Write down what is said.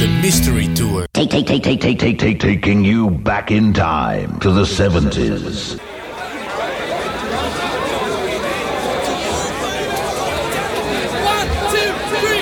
The Mystery Tour. Taking you back in time to the 70s. One, two, three.